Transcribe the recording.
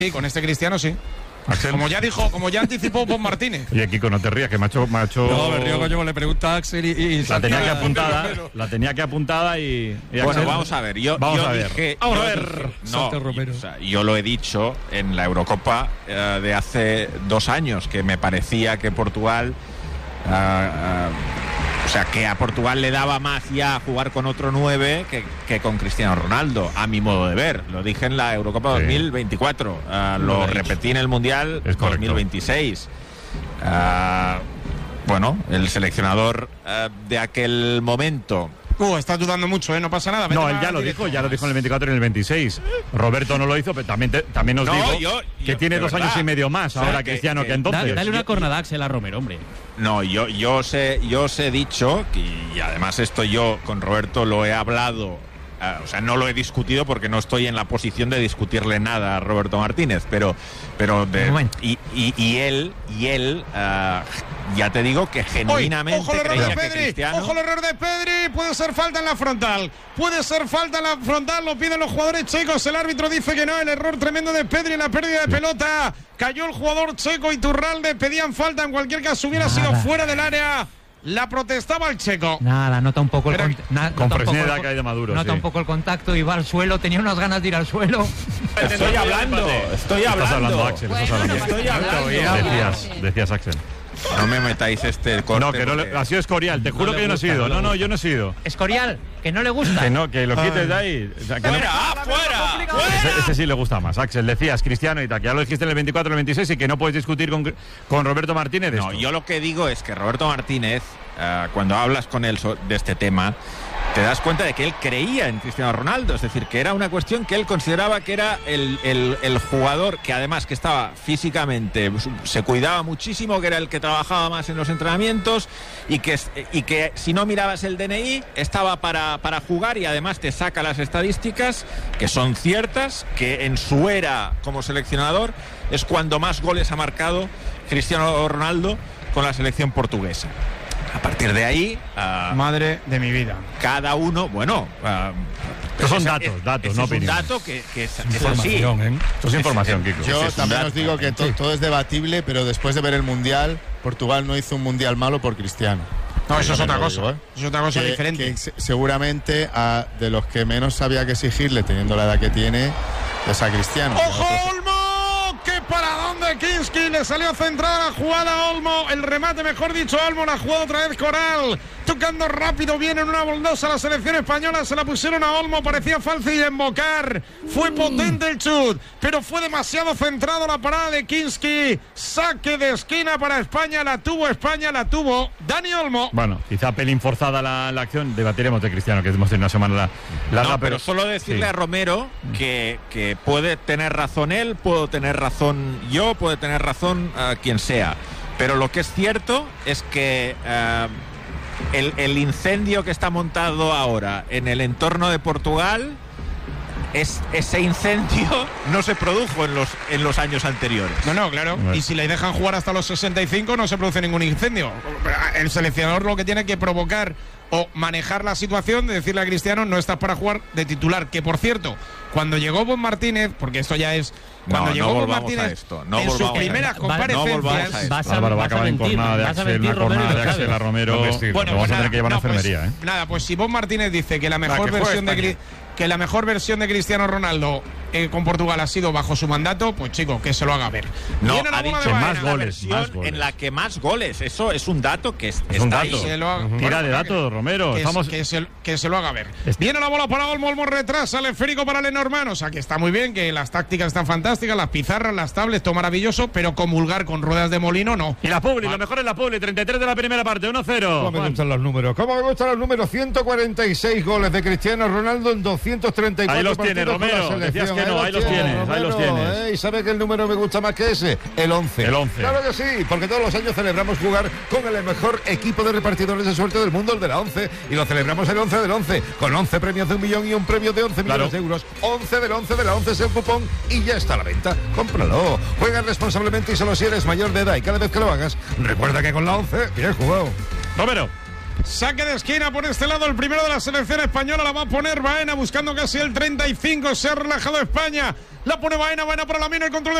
Sí, con este Cristiano sí. Axel. Como ya anticipó Bob Martínez. Oye, Kiko, no te rías, que me ha hecho... No, me río, coño, le pregunta a Axel y la tenía que apuntada y bueno, Axel, vamos a ver. Yo lo he dicho en la Eurocopa de hace 2 años, que me parecía que Portugal... o sea, que a Portugal le daba más ya jugar con otro 9 que con Cristiano Ronaldo, a mi modo de ver. Lo dije en la Eurocopa 2024, lo repetí en el Mundial 2026. Bueno, el seleccionador de aquel momento... estás dudando mucho, no pasa nada. No, él ya lo dijo en el 24 y en el 26. Roberto no lo hizo, pero también nos dijo que tiene 2 años y medio más ahora Cristiano que entonces. Dale una cornada, Axel, a Romero, hombre. No, yo os he dicho, y además esto yo con Roberto lo he hablado, o sea, no lo he discutido porque no estoy en la posición de discutirle nada a Roberto Martínez, pero él ya te digo que genuinamente creía que Cristiano... Ojo el error de Pedri, puede ser falta en la frontal, lo piden los jugadores checos, el árbitro dice que no, el error tremendo de Pedri en la pérdida de pelota, cayó el jugador checo, Iturralde, pedían falta, en cualquier caso hubiera sido fuera del área. La protestaba el checo. Nota un poco con Fresneda ha caído Maduro. Nota un poco el contacto y va al suelo. Tenía unas ganas de ir al suelo. Estoy hablando. Estás hablando, Axel. Decías, Axel. No me metáis este corte. No, que no ha sido Escorial. Te juro que yo no he sido. No, yo no he sido. Escorial, que no le gusta. Que lo quites de ahí. O sea, ¡Fuera! Ese sí le gusta más. Axel, decías Cristiano y tal, que ya lo dijiste en el 24 y el 26 y que no puedes discutir con Roberto Martínez. No, yo lo que digo es que Roberto Martínez, cuando hablas con él de este tema, te das cuenta de que él creía en Cristiano Ronaldo, es decir, que era una cuestión que él consideraba que era el jugador que además que estaba físicamente, se cuidaba muchísimo, que era el que trabajaba más en los entrenamientos y que si no mirabas el DNI estaba para jugar y además te saca las estadísticas que son ciertas, que en su era como seleccionador es cuando más goles ha marcado Cristiano Ronaldo con la selección portuguesa. A partir de ahí... madre de mi vida. Cada uno, estos son datos, no opinión. Es un dato que es así. Esto es información, Kiko. Yo también os digo que todo es debatible, pero después de ver el Mundial, Portugal no hizo un Mundial malo por Cristiano. No, eso es otra cosa. Eso es otra cosa diferente. Que seguramente de los que menos había que exigirle, teniendo la edad que tiene, es a Cristiano. ¡Ojo, Olmo! ¡Qué paradón de Kinski! Le salió centrada la jugada a Olmo. El remate, mejor dicho, Olmo. La jugada otra vez Coral. Tocando rápido, viene en una boldosa la selección española. Se la pusieron a Olmo. Parecía fácil de embocar. Fue potente el chut, pero fue demasiado centrado la parada de Kinski. Saque de esquina para España. La tuvo Dani Olmo. Bueno, quizá pelín forzada la acción. Debatiremos de Cristiano, que hemos tenido una semana larga. No, pero solo decirle a Romero que puede tener razón él, puedo tener razón yo, puede tener razón quien sea. Pero lo que es cierto es que el incendio que está montado ahora en el entorno de Portugal, ese incendio no se produjo en los años anteriores. No, claro. Y si le dejan jugar hasta los 65 no se produce ningún incendio. El seleccionador lo que tiene que provocar o manejar la situación de decirle a Cristiano no estás para jugar de titular. Que por cierto, cuando llegó Bob Martínez, porque esto ya es... Cuando llegó Bob Martínez en sus primeras comparecencias... Vas a acabar en cornada de Axel, una cornada de Axel a Romero. Bueno, vamos a tener que llevar a enfermería. Nada, pues si Bob Martínez dice que la mejor versión de Cristiano Ronaldo con Portugal ha sido bajo su mandato, pues chico, que se lo haga ver. No, ha dicho más goles. En la que más goles. Eso es un dato que es un dato. Tira de datos, Romero. Que se lo haga ver. Viene la bola para Olmo, Olmo retrasa, el esférico para Lenormand. O sea, que está muy bien, que las tácticas están fantásticas, las pizarras, las tablets, todo maravilloso, pero comulgar con ruedas de molino, no. Y la Publi, lo mejor es la Publi, 33 de la primera parte, 1-0. ¿Cómo me gustan los números? 146 goles de Cristiano Ronaldo en 234 ahí los tiene, Romero. Decías que no, ahí los tienes. ¿Y sabe que el número me gusta más que ese? El 11. Claro que sí, porque todos los años celebramos jugar con el mejor equipo de repartidores de suerte del mundo, el de la 11. Y lo celebramos el 11 del 11, con 11 premios de 1 millón y un premio de 11 millones de euros. 11 del 11 de la 11 es el cupón y ya está a la venta. Cómpralo. Juega responsablemente y solo si eres mayor de edad. Y cada vez que lo hagas, recuerda que con la 11, bien jugado. Romero. Saque de esquina por este lado, el primero de la selección española. La va a poner Baena buscando casi el 35. Se ha relajado España. La pone Baena para Lamine, el control de